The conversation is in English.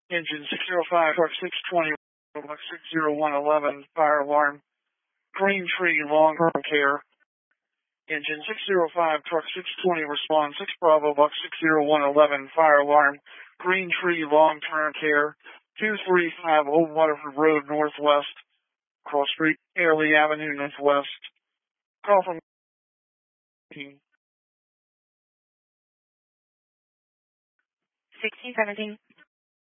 Engine 605, truck 620, 60111, fire alarm. Green Tree long-term care. Engine 605, truck 620, respond 6 Bravo, Buck 60111, fire alarm. Green Tree long-term care. 235 Old Waterford Road, Northwest. Cross Street, Airlie Avenue, Northwest. Call from 1617.